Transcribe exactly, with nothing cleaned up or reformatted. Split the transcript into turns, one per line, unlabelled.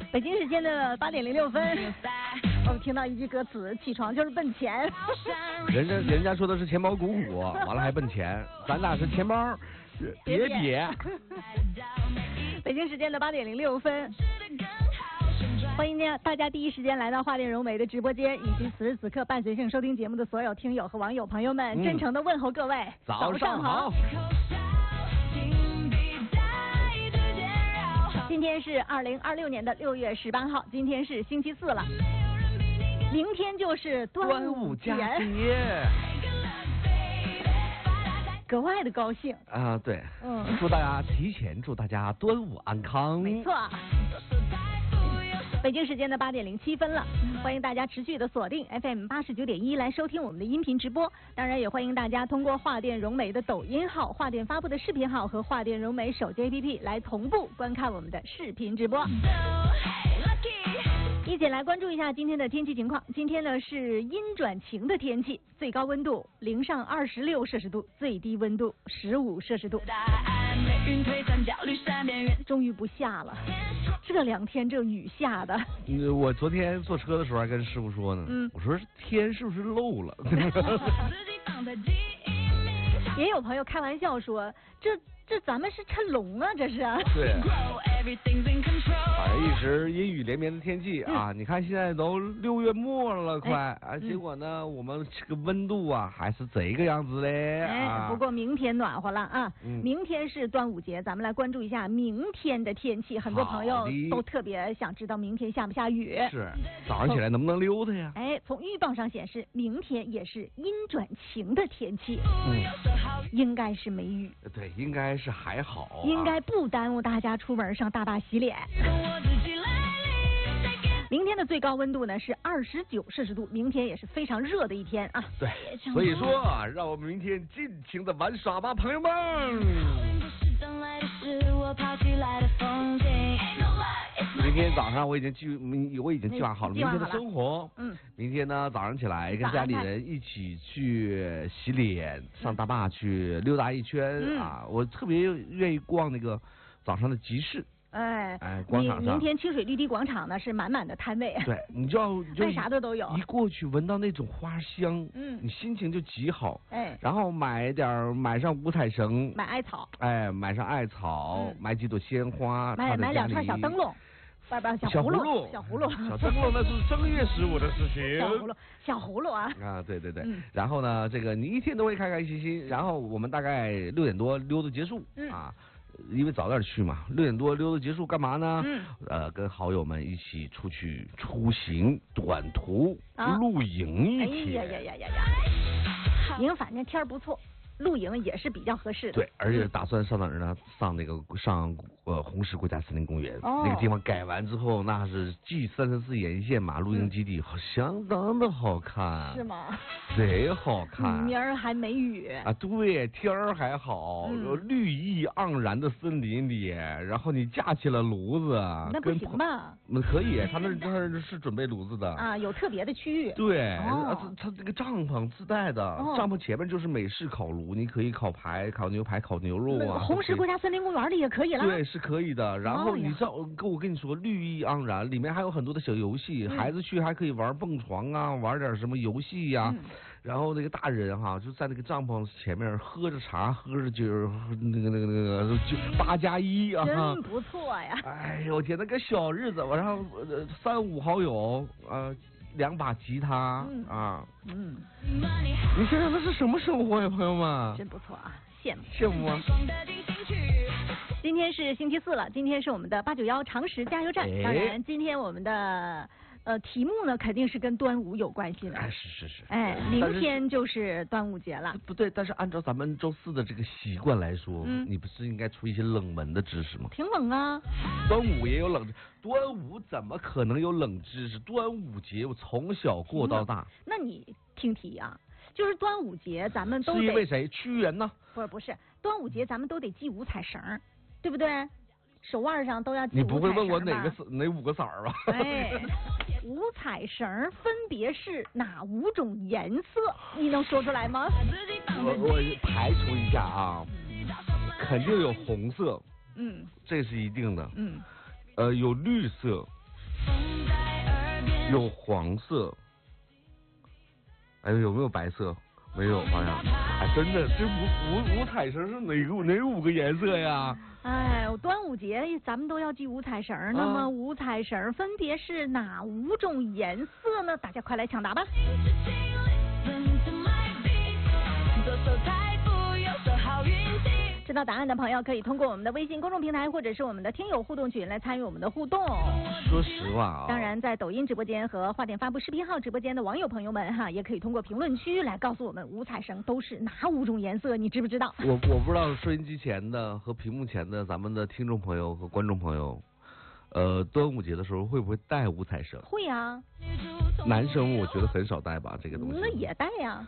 北京时间的八点零六分，我们听到一句歌词：起床就是奔钱。
人家人家说的是钱包鼓鼓，完了还奔钱，咱俩是钱包别别。
北京时间的八点零六分。欢迎大家第一时间来到华电融媒的直播间，以及此时此刻伴随性收听节目的所有听友和网友朋友们，嗯、真诚的问候各位，
早上好。
今天是二零二六年的六月十八号，今天是星期四了，明天就是端午节，格外的高兴
啊！对，嗯，祝大家提前祝大家端午安康。
没错。北京时间的八点零七分了，欢迎大家持续的锁定 F M 八十九点一来收听我们的音频直播。当然，也欢迎大家通过华电融媒的抖音号、华电发布的视频号和华电融媒手机 A P P 来同步观看我们的视频直播。一起来关注一下今天的天气情况。今天呢是阴转晴的天气，最高温度零上二十六摄氏度，最低温度十五摄氏度。终于不下了，这两天这雨下的。
嗯，我昨天坐车的时候还跟师傅说呢，嗯，我说天是不是漏了？
也有朋友开玩笑说，这这咱们是趁龙啊，这是。
对。反正一时阴雨连绵的天气啊，嗯、你看现在都六月末了，快、哎、啊，结果呢，嗯、我们这个温度啊还是这个样子嘞。
哎，
啊、
不过明天暖和了啊，嗯、明天是端午节，咱们来关注一下明天的天气。很多朋友都特别想知道明天下不下雨。
是，早上起来能不能溜达呀？
哎，从预报上显示，明天也是阴转晴的天气。嗯，应该是没雨。
对，应该是还好、啊。
应该不耽误大家出门上大坝洗脸。明天的最高温度呢是二十九摄氏度，明天也是非常热的一天啊。
对，所以说啊，让我们明天尽情的玩耍吧，朋友们。明天早上我已经计我已经计划好了明天的生活。嗯，明天呢早上起来跟家里人一起去洗脸，上大坝去溜达一圈、嗯、啊！我特别愿意逛那个早上的集市。
哎
哎，广场上，
明天清水绿地广场呢是满满的摊位。
对，你就要
卖啥的都有。
一过去闻到那种花香，嗯，你心情就极好。哎，然后买点买上五彩绳，
买艾草，
哎，买上艾草，嗯、买几朵鲜花，
买买两串小灯笼。不不，
小
葫
芦，
小葫芦，
小灯笼那是正月十五的事情。
小葫芦，小葫芦啊！
啊，对对对。嗯、然后呢，这个你一天都会开开心心。然后我们大概六点多溜达结束、嗯、啊，因为早点去嘛。六点多溜达结束干嘛呢？嗯。呃，跟好友们一起出去出行短途、啊、露营一天。
哎呀呀呀呀呀！营反正天儿不错。露营也是比较合适的。
对，而且打算上哪儿呢？上那个上呃红石国家森林公园、哦、那个地方改完之后，那是继三十四沿线嘛露营基地，嗯、相当的好看。
是吗？
贼好看。
明儿还没雨
啊？对，天儿还好，嗯、绿意盎然的森林里，然后你架起了炉子。
那不行吧？
那可以，他那那是准备炉子的
啊，有特别的区域。
对，哦、他这个帐篷自带的，哦、帐篷前面就是美式烤炉。你可以烤排、烤牛排、烤牛肉啊。
红石国家森林公园里也可以啦。
对，是可以的。然后你知道，我跟你说，绿意盎然，里面还有很多的小游戏，嗯、孩子去还可以玩蹦床啊，玩点什么游戏呀、啊。嗯、然后那个大人哈，就在那个帐篷前面喝着茶，喝着酒，那个那个那个就八加一啊。
真不错呀！
哎呦天，那个小日子，然后三五好友啊。两把吉他、嗯、啊，嗯，你想想那是什么生活呀，朋友们？
真不错啊，羡慕
羡慕啊！
今天是星期四了，今天是我们的八九幺常识加油站。哎、当然，今天我们的呃题目呢，肯定是跟端午有关系的。
哎，是是是。
哎，明天就是端午节了。
不对，但是按照咱们周四的这个习惯来说，嗯、你不是应该出一些冷门的知识吗？
挺冷啊。
端午也有冷知识，端午怎么可能有冷知识？端午节我从小过到大。
那你听题啊，就是端午节咱们都得
是因为谁？屈原呢？
不是不是，端午节咱们都得系五彩绳，对不对？手腕上都要系五彩绳。
你不会问我哪个哪五个色儿吧？
哎，五彩绳分别是哪五种颜色？你能说出来吗？
我我排除一下啊，肯定有红色，嗯，这是一定的，嗯，呃，有绿色， 有黄色，哎，有没有白色？没有，好像。哎，真的，这五五五彩绳是哪个哪五个颜色呀？
哎，端午节咱们都要系五彩绳，啊、那么五彩绳分别是哪五种颜色呢？大家快来抢答吧！知道答案的朋友可以通过我们的微信公众平台或者是我们的听友互动群来参与我们的互动。
说实话啊，
当然在抖音直播间和话点发布视频号直播间的网友朋友们哈，也可以通过评论区来告诉我们五彩绳都是哪五种颜色，你知不知道？
我我不知道收音机前的和屏幕前的咱们的听众朋友和观众朋友，呃，端午节的时候会不会带五彩绳？
会啊。
男生我觉得很少带吧，这个东西。
那也带呀。